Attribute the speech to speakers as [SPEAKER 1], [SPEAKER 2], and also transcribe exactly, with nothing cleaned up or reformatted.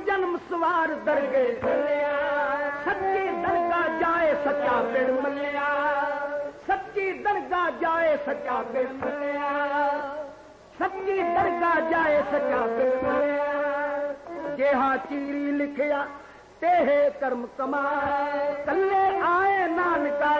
[SPEAKER 1] जन्म सवार दरगे सच्ची दरगाह जाए सच्चा पिंड मलिया सच्ची दरगाह जाए सच्चा पिंड मलिया सच्ची दरगाह जाए सच्चा पिंड मलिया जेहा चीरी लिखिया तेहे कर्म कमा कल्ले आए नानका